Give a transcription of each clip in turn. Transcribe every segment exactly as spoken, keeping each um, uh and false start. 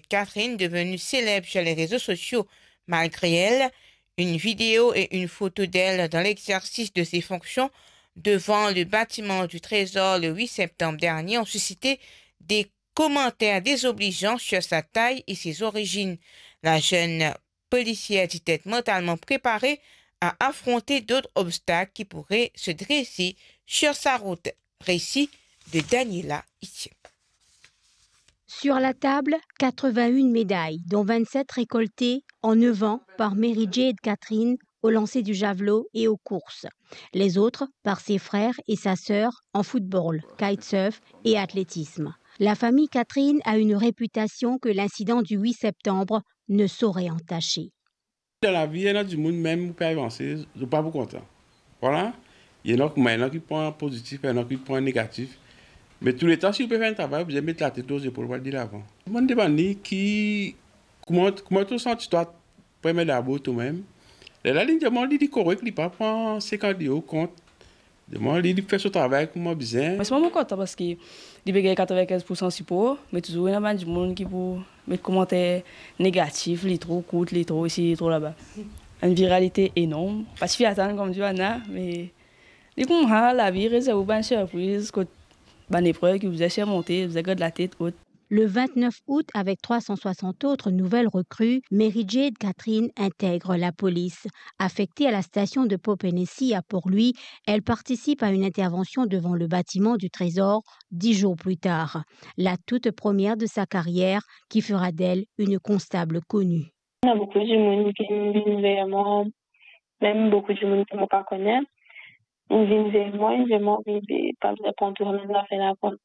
petite Catherine, devenue célèbre sur les réseaux sociaux malgré elle. Une vidéo et une photo d'elle dans l'exercice de ses fonctions devant le bâtiment du Trésor le huit septembre dernier ont suscité des commentaires désobligeants sur sa taille et ses origines. La jeune policière dit être mentalement préparée à affronter d'autres obstacles qui pourraient se dresser sur sa route. Récit de Daniela Itier. Sur la table, quatre-vingt-une médailles, dont vingt-sept récoltées en neuf ans par Mary Jade Catherine au lancer du javelot et aux courses. Les autres par ses frères et sa sœur en football, kitesurf et athlétisme. La famille Catherine a une réputation que l'incident du huit septembre ne saurait entacher. Dans la vie, il y a du monde même qui peut avancer, je ne suis pas content. Voilà. Il y en a qui prennent positif, il y en a qui prennent négatif. Mais tous les temps, si vous pouvez faire un travail, vous allez mettre la tête aux épaules pour dire l'avant. Je me demande qui, comment, comment tu sens toi, premier d'abord toi-même. La ligne de mon dit correct, il ne prend pas cinquante euros compte. Moi, il fait ce travail comme besoin. Je suis pas content parce qu'il y a quatre-vingt-quinze pour cent support, mais toujours il y a du monde qui peut mettre commentaires négatifs, les trop coûtent, les trop ici, les trop là-bas. Une viralité énorme. Pas si attendre comme tu as, mais les comme la vie réserve une surprise, une épreuve qui vous a surmonté, vous avez de la tête haute. Le vingt-neuf août, avec trois cent soixante autres nouvelles recrues, Mary Jade Catherine intègre la police. Affectée à la station de Popénessie à Port-Louis, elle participe à une intervention devant le bâtiment du Trésor dix jours plus tard. La toute première de sa carrière qui fera d'elle une constable connue. Il y a beaucoup de monde qui viennent vers moi, même beaucoup de monde qui ne me pas connaît. Ils viennent vers moi, ils viennent moi, ils pas de contourner la faire la compte.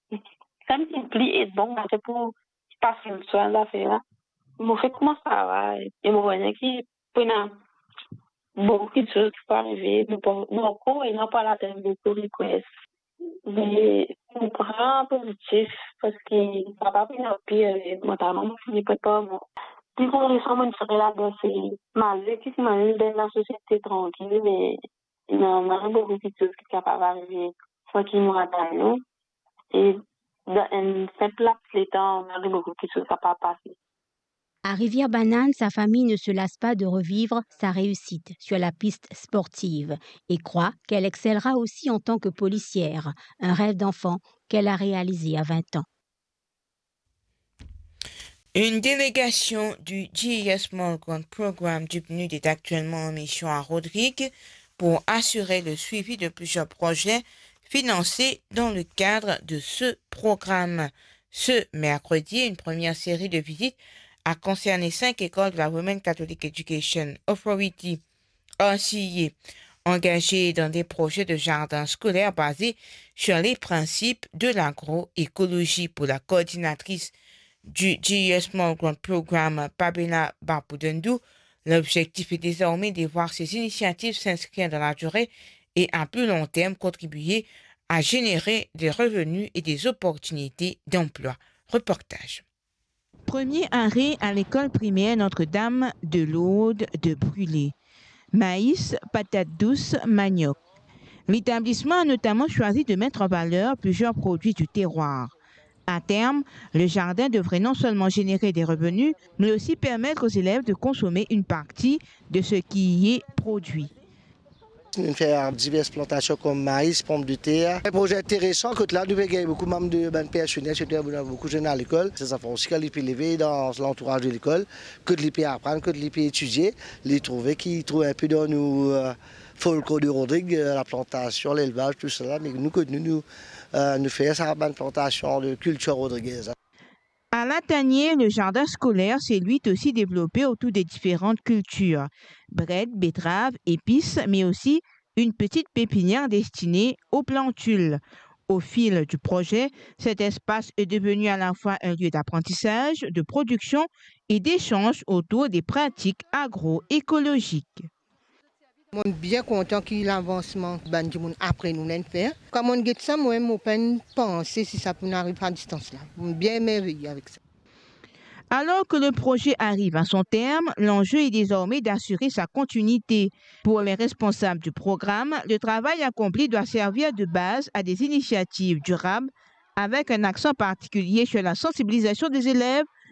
Ça me plie et bon, c'est pour passer le soin d'affaires là. Je me fais comment ça va, et je me vois qui prennent beaucoup de choses qui peuvent arriver, mais bon, non, il n'a pas la tête de tout request. Mais je prends un positif parce qu'il ne va pas prendre pire, notamment, je ne peux pas. Puis pour les gens, je serais là-dedans, c'est malgré que c'est malgré dans la société tranquille, mais il y a beaucoup de choses qui sont capables d'arriver sans qu'ils nous atteignent. Et dans un simple laps de temps, on a beaucoup de choses qui ne sont pas passées. À Rivière-Banane, sa famille ne se lasse pas de revivre sa réussite sur la piste sportive et croit qu'elle excellera aussi en tant que policière, un rêve d'enfant qu'elle a réalisé à vingt ans. Une délégation du G E S Small Grant Program du P N U D est actuellement en mission à Rodrigue pour assurer le suivi de plusieurs projets financés dans le cadre de ce programme. Ce mercredi, une première série de visites a concerné cinq écoles de la Roman Catholic Education Authority, R C E A, engagées dans des projets de jardins scolaires basés sur les principes de l'agroécologie. Pour la coordinatrice du G E S Small Grant Program, Pabena Bapudendou, l'objectif est désormais de voir ces initiatives s'inscrire dans la durée et à plus long terme contribuer à générer des revenus et des opportunités d'emploi. Reportage. Premier arrêt à l'école primaire Notre-Dame de Lourdes de Brûlé. Maïs, patates douces, manioc. L'établissement a notamment choisi de mettre en valeur plusieurs produits du terroir. À terme, le jardin devrait non seulement générer des revenus, mais aussi permettre aux élèves de consommer une partie de ce qui y est produit. Nous faisons diverses plantations comme maïs, pommes de terre. Un projet intéressant, que là, nous avons beaucoup de de ben, personnels, beaucoup de jeunes à l'école. Ces enfants aussi, quand ils peuvent lever dans l'entourage de l'école, que de les peuvent apprendre, que de les peuvent étudier, les trouver, qui trouvent un peu dans nos euh, folklore de Rodrigue, la plantation, l'élevage, tout cela, mais nous, que nous, nous, euh, nous faisons ça, une plantation de culture rodriguaise. À Latanier, le jardin scolaire s'est lui aussi développé autour des différentes cultures. Bread, betteraves, épices, mais aussi une petite pépinière destinée aux plantules. Au fil du projet, cet espace est devenu à la fois un lieu d'apprentissage, de production et d'échange autour des pratiques agroécologiques. Je suis bien content qu'il y ait l'avancement du monde après nous l'en faire. Comme on get ça, moi, je peux penser si ça peut arriver à distance là. Je suis bien émerveillé avec ça. Alors que le projet arrive à son terme, l'enjeu est désormais d'assurer sa continuité. Pour les responsables du programme, le travail accompli doit servir de base à des initiatives durables avec un accent particulier sur la sensibilisation des élèves